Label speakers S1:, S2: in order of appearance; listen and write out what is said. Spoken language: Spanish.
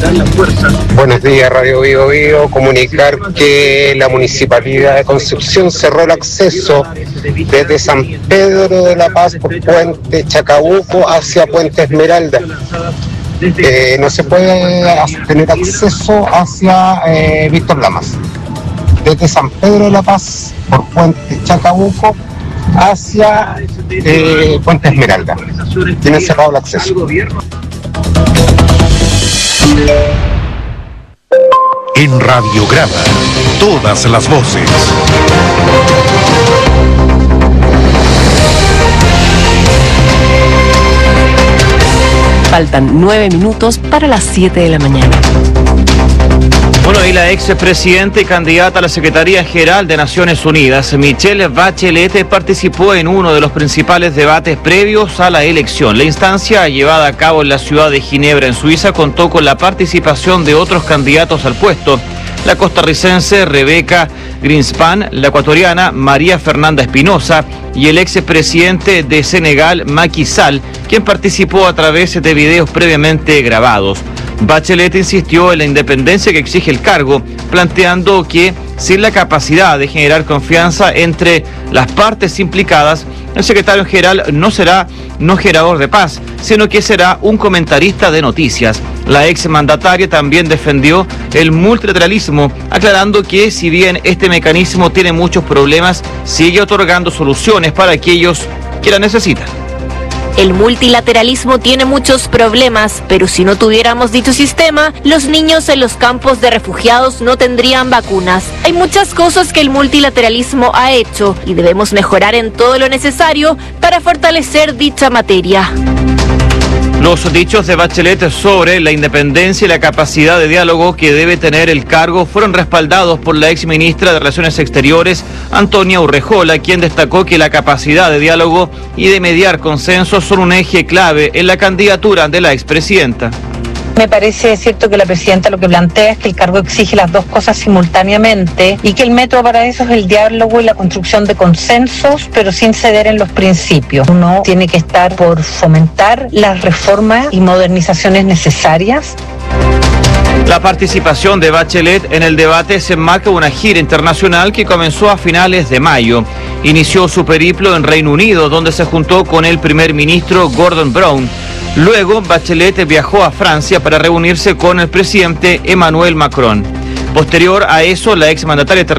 S1: Buenos días, Radio Bio Bio. Comunicar que la Municipalidad de Concepción cerró el acceso desde San Pedro de la Paz por Puente Chacabuco hacia Puente Esmeralda. No se puede tener acceso hacia Víctor Lamas. Desde San Pedro de la Paz por Puente Chacabuco hacia Puente Esmeralda. Tienen cerrado el acceso.
S2: En Radiograma, todas las voces.
S3: Faltan 9 minutos para las 7 de la mañana.
S4: Bueno, y la expresidenta y candidata a la Secretaría General de Naciones Unidas, Michelle Bachelet, participó en uno de los principales debates previos a la elección. La instancia, llevada a cabo en la ciudad de Ginebra, en Suiza, contó con la participación de otros candidatos al puesto: la costarricense Rebeca Greenspan, la ecuatoriana María Fernanda Espinosa y el expresidente de Senegal, Macky Sall, quien participó a través de videos previamente grabados. Bachelet insistió en la independencia que exige el cargo, planteando que sin la capacidad de generar confianza entre las partes implicadas, el secretario general no será generador de paz, sino que será un comentarista de noticias. La exmandataria también defendió el multilateralismo, aclarando que si bien este mecanismo tiene muchos problemas, sigue otorgando soluciones para aquellos que la necesitan.
S5: El multilateralismo tiene muchos problemas, pero si no tuviéramos dicho sistema, los niños en los campos de refugiados no tendrían vacunas. Hay muchas cosas que el multilateralismo ha hecho y debemos mejorar en todo lo necesario para fortalecer dicha materia.
S4: Los dichos de Bachelet sobre la independencia y la capacidad de diálogo que debe tener el cargo fueron respaldados por la exministra de Relaciones Exteriores, Antonia Urrejola, quien destacó que la capacidad de diálogo y de mediar consensos son un eje clave en la candidatura de la expresidenta.
S6: Me parece cierto que la presidenta lo que plantea es que el cargo exige las dos cosas simultáneamente y que el método para eso es el diálogo y la construcción de consensos, pero sin ceder en los principios. Uno tiene que estar por fomentar las reformas y modernizaciones necesarias.
S4: La participación de Bachelet en el debate se enmarca una gira internacional que comenzó a finales de mayo. Inició su periplo en Reino Unido, donde se juntó con el primer ministro Gordon Brown. Luego, Bachelet viajó a Francia para reunirse con el presidente Emmanuel Macron. Posterior a eso, la exmandataria